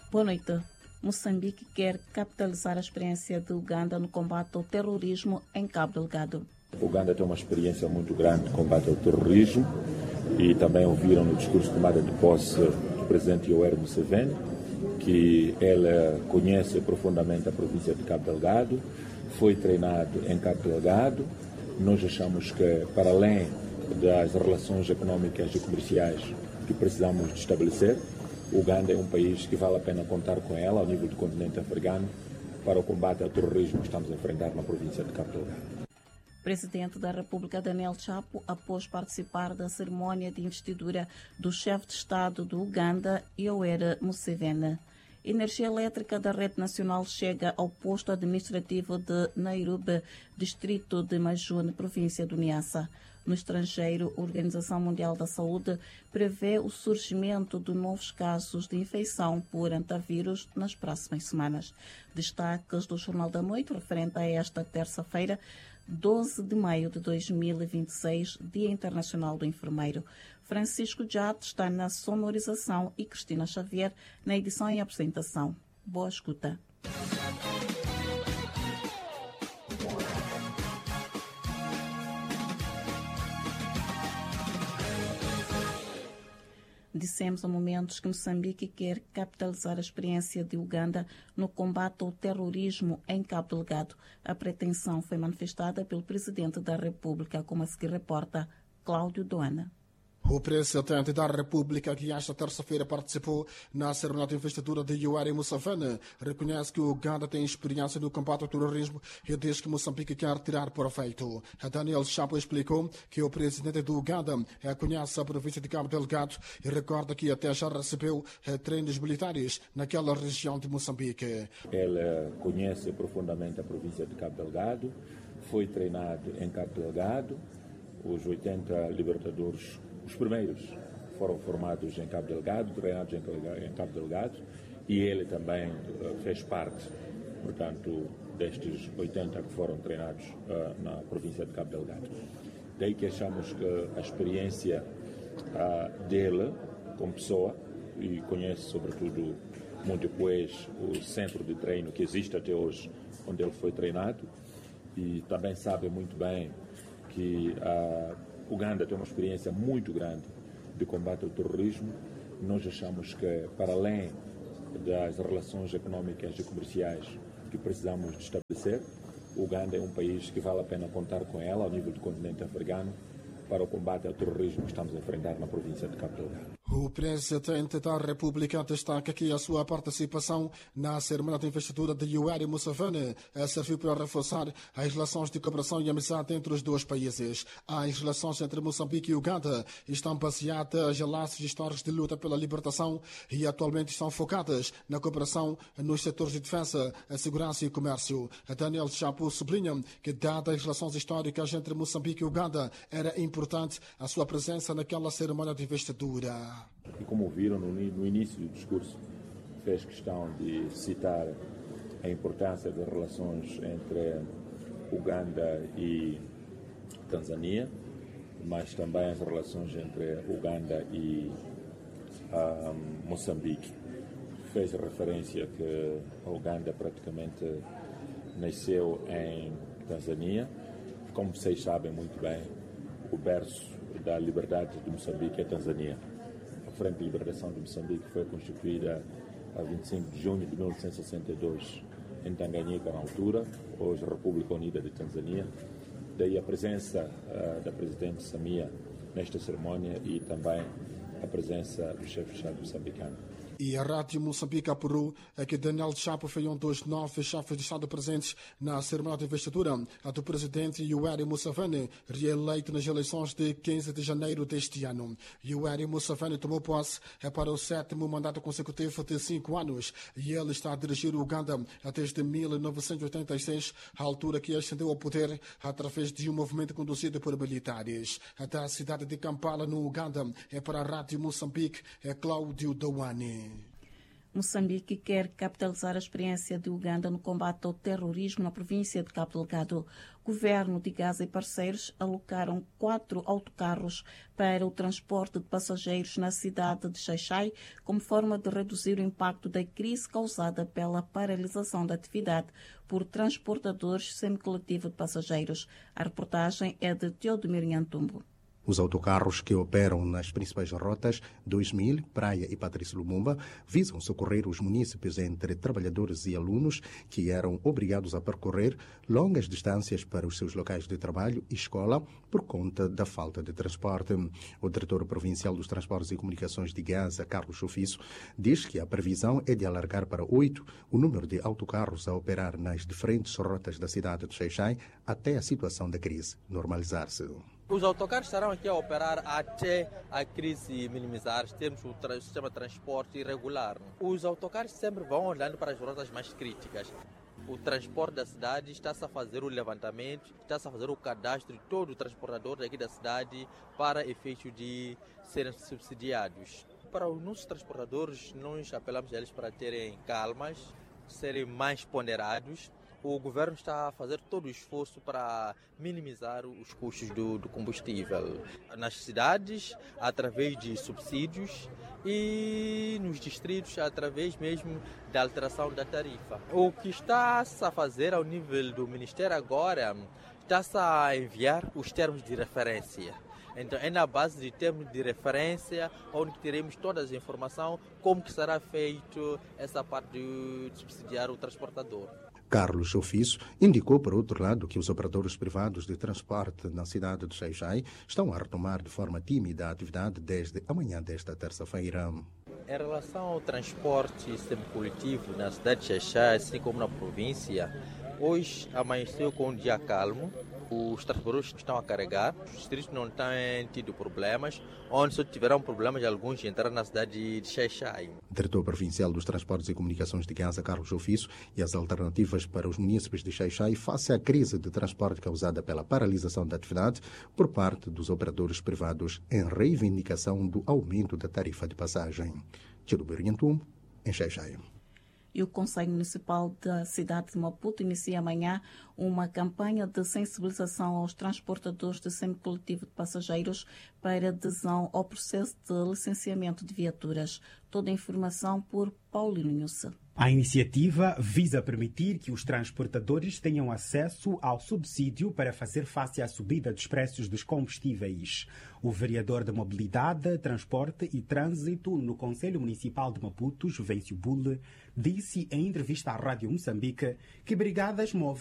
Boa noite. Moçambique quer capitalizar a experiência de Uganda no combate ao terrorismo em Cabo Delgado. Uganda tem uma experiência muito grande de combate ao terrorismo e também ouviram no discurso de tomada de posse do presidente Yoweri Museveni que ele conhece profundamente a província de Cabo Delgado, foi treinado em Cabo Delgado. Nós achamos que, para além das relações econômicas e comerciais que precisamos de estabelecer, Uganda é um país que vale a pena contar com ela ao nível do continente africano para o combate ao terrorismo que estamos a enfrentar na província de Cabo Delgado. Presidente da República Daniel Chapo, após participar da cerimônia de investidura do chefe de Estado do Uganda, Yoweri Museveni. Energia elétrica da Rede Nacional chega ao posto administrativo de Nairobi, distrito de Majune, província do Niassa. No estrangeiro, a Organização Mundial da Saúde prevê o surgimento de novos casos de infecção por antavírus nas próximas semanas. Destaques do Jornal da Noite referente a esta terça-feira, 12 de maio de 2026, Dia Internacional do Enfermeiro. Francisco Jade está na sonorização e Cristina Xavier na edição e apresentação. Boa escuta. Dissemos há momentos que Moçambique quer capitalizar a experiência de Uganda no combate ao terrorismo em Cabo Delgado. A pretensão foi manifestada pelo Presidente da República, como a seguir reporta Cláudio Doana. O presidente da República, que esta terça-feira participou na cerimônia de investidura de Yoweri Museveni, reconhece que o Uganda tem experiência no combate ao terrorismo e diz que Moçambique quer tirar proveito. Daniel Chapo explicou que o presidente do Uganda conhece a província de Cabo Delgado e recorda que até já recebeu treinos militares naquela região de Moçambique. Ele conhece profundamente a província de Cabo Delgado, foi treinado em Cabo Delgado, os 80 libertadores. Os primeiros foram formados em Cabo Delgado, treinados em Cabo Delgado, e ele também fez parte, portanto, destes 80 que foram treinados na província de Cabo Delgado. Daí que achamos que a experiência dele, como pessoa, e conhece sobretudo Montepuez, o centro de treino que existe até hoje, onde ele foi treinado, e também sabe muito bem que Uganda tem uma experiência muito grande de combate ao terrorismo. Nós achamos que, para além das relações econômicas e comerciais que precisamos de estabelecer, Uganda é um país que vale a pena contar com ela ao nível do continente africano para o combate ao terrorismo que estamos a enfrentar na província de Cabo Delgado. O presidente da República destaca que a sua participação na cerimônia de investidura de Yoweri Museveni serviu para reforçar as relações de cooperação e amizade entre os dois países. As relações entre Moçambique e Uganda estão baseadas em laços históricos de luta pela libertação e atualmente estão focadas na cooperação nos setores de defesa, segurança e comércio. Daniel Chapo sublinha que, dadas as relações históricas entre Moçambique e Uganda, era importante a sua presença naquela cerimônia de investidura. E como viram no início do discurso, fez questão de citar a importância das relações entre Uganda e Tanzânia, mas também as relações entre Uganda e Moçambique. Fez referência que a Uganda praticamente nasceu em Tanzânia. Como vocês sabem muito bem, o berço da liberdade de Moçambique é Tanzânia. A Frente de Libertação de Moçambique foi constituída a 25 de junho de 1962 em Tanganyika, na altura, hoje República Unida de Tanzânia. Daí a presença da Presidente Samia nesta cerimônia e também a presença do chefe de Estado moçambicano. E a Rádio Moçambique apurou que Daniel Chapo foi um dos 9 chefes de Estado presentes na cerimônia de investidura do presidente Yoweri Museveni, reeleito nas eleições de 15 de janeiro deste ano. Yoweri Museveni tomou posse para o 7º mandato consecutivo de 5 anos e ele está a dirigir o Uganda desde 1986, a altura que ascendeu ao poder através de um movimento conduzido por militares. Da cidade de Kampala, no Uganda, para a Rádio Moçambique, Cláudio Doane. Moçambique quer capitalizar a experiência de Uganda no combate ao terrorismo na província de Cabo Delgado. O governo de Gaza e parceiros alocaram 4 autocarros para o transporte de passageiros na cidade de Xai-Xai, como forma de reduzir o impacto da crise causada pela paralisação da atividade por transportadores semicoletivo de passageiros. A reportagem é de Teodomiro Nhantumbo. Os autocarros que operam nas principais rotas 2000, Praia e Patrício Lumumba visam socorrer os munícipes entre trabalhadores e alunos que eram obrigados a percorrer longas distâncias para os seus locais de trabalho e escola por conta da falta de transporte. O diretor provincial dos Transportes e Comunicações de Gaza, Carlos Chofiço, diz que a previsão é de alargar para 8 o número de autocarros a operar nas diferentes rotas da cidade de Xai-Xai até a situação da crise normalizar-se. Os autocarros estarão aqui a operar até a crise minimizar, temos o sistema de transporte irregular. Os autocarros sempre vão olhando para as rotas mais críticas. O transporte da cidade está-se a fazer o levantamento, está-se a fazer o cadastro de todo o transportador daqui da cidade para efeito de serem subsidiados. Para os nossos transportadores, nós apelamos a eles para terem calmas, serem mais ponderados. O governo está a fazer todo o esforço para minimizar os custos do combustível nas cidades, através de subsídios, e nos distritos, através mesmo da alteração da tarifa. O que está-se a fazer ao nível do Ministério agora, está-se a enviar os termos de referência. Então, é na base de termos de referência onde teremos toda a informação como que será feito essa parte de subsidiar o transportador. Carlos Chofiço indicou, por outro lado, que os operadores privados de transporte na cidade de Xai-Xai estão a retomar de forma tímida a atividade desde amanhã desta terça-feira. Em relação ao transporte semicoletivo na cidade de Xai-Xai, assim como na província, hoje amanheceu com um dia calmo. Os transportadores estão a carregar, os distritos não têm tido problemas, onde só tiveram problemas alguns de entrar na cidade de Xai-Xai. Diretor provincial dos Transportes e Comunicações de Gaza, Carlos Chofiço, e as alternativas para os munícipes de Xai-Xai face à crise de transporte causada pela paralisação da atividade por parte dos operadores privados em reivindicação do aumento da tarifa de passagem. Teodomiro Nhantumbo, em Xai-Xai. E o Conselho Municipal da cidade de Maputo inicia amanhã uma campanha de sensibilização aos transportadores de semicoletivo de passageiros para adesão ao processo de licenciamento de viaturas. Toda a informação por Paulino Nhussa. A iniciativa visa permitir que os transportadores tenham acesso ao subsídio para fazer face à subida dos preços dos combustíveis. O vereador de Mobilidade, Transporte e Trânsito no Conselho Municipal de Maputo, Juvencio Bulle, disse em entrevista à Rádio Moçambique que brigadas móveis